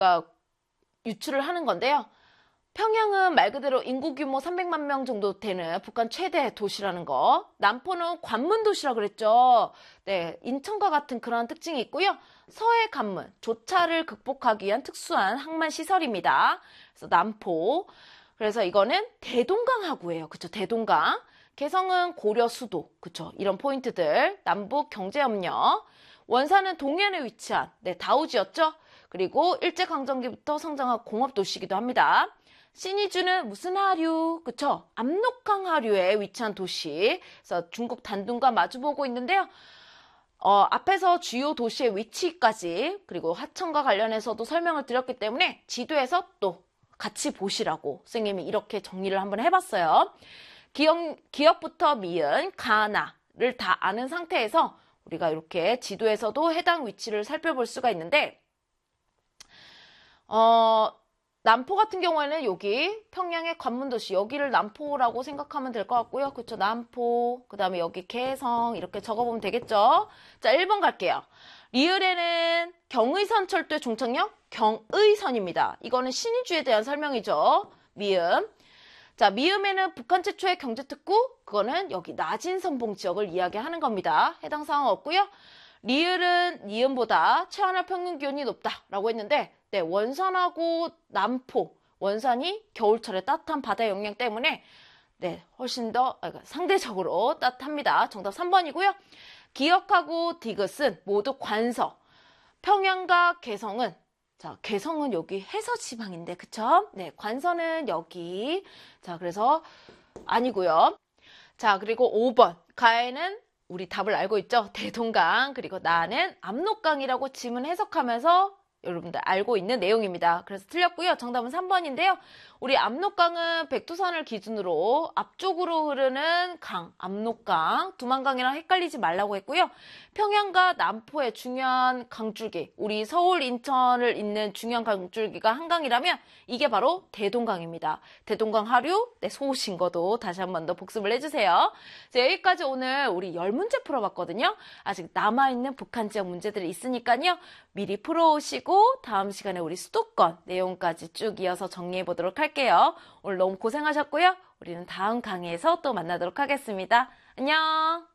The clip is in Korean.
유출을 하는 건데요. 평양은 말 그대로 인구 규모 300만 명 정도 되는 북한 최대 도시라는 거. 남포는 관문 도시라 그랬죠. 네, 인천과 같은 그런 특징이 있고요. 서해 관문, 조차를 극복하기 위한 특수한 항만 시설입니다. 그래서 남포. 그래서 이거는 대동강하구예요. 그쵸, 대동강. 개성은 고려 수도. 그쵸, 이런 포인트들. 남북 경제협력. 원산은 동해안에 위치한 다우지였죠. 그리고 일제강점기부터 성장한 공업도시이기도 합니다. 신의주는 무슨 하류? 그쵸? 압록강 하류에 위치한 도시. 그래서 중국 단둥과 마주보고 있는데요. 앞에서 주요 도시의 위치까지 그리고 하천과 관련해서도 설명을 드렸기 때문에 지도에서 또 같이 보시라고 선생님이 이렇게 정리를 한번 해봤어요. 기역부터 미은, 가나를 다 아는 상태에서 우리가 이렇게 지도에서도 해당 위치를 살펴볼 수가 있는데 남포 같은 경우에는 여기 평양의 관문도시 여기를 남포라고 생각하면 될 것 같고요. 그쵸? 남포, 그 다음에 여기 개성 이렇게 적어보면 되겠죠? 자, 1번 갈게요. 리을에는 경의선철도의 종착역 경의선입니다. 이거는 신의주에 대한 설명이죠. 미음. 자, 미음에는 북한 최초의 경제특구, 그거는 여기 나진선봉 지역을 이야기하는 겁니다. 해당 사항 없고요. 리을은 니은보다 최하늘 평균 기온이 높다라고 했는데 원산하고 남포, 원산이 겨울철에 따뜻한 바다의 영향 때문에 훨씬 더 상대적으로 따뜻합니다. 정답 3번이고요. 기역하고 디귿은 모두 관서. 평양과 개성은 개성은 여기 해서지방인데 그쵸? 네, 관서는 여기. 자, 그래서 아니고요. 자, 그리고 5번. 가에는 우리 답을 알고 있죠? 대동강. 그리고 나는 압록강이라고 지문 해석하면서 여러분들 알고 있는 내용입니다. 그래서 틀렸고요. 정답은 3번인데요. 우리 압록강은 백두산을 기준으로 앞쪽으로 흐르는 강, 압록강, 두만강이랑 헷갈리지 말라고 했고요. 평양과 남포의 중요한 강줄기, 우리 서울, 인천을 잇는 중요한 강줄기가 한강이라면 이게 바로 대동강입니다. 대동강 하류, 소오신 거도 다시 한 번 더 복습을 해주세요. 자, 여기까지 오늘 우리 10문제 풀어봤거든요. 아직 남아있는 북한 지역 문제들이 있으니까요. 미리 풀어오시고 다음 시간에 우리 수도권 내용까지 쭉 이어서 정리해보도록 할게요. 오늘 너무 고생하셨고요. 우리는 다음 강의에서 또 만나도록 하겠습니다. 안녕!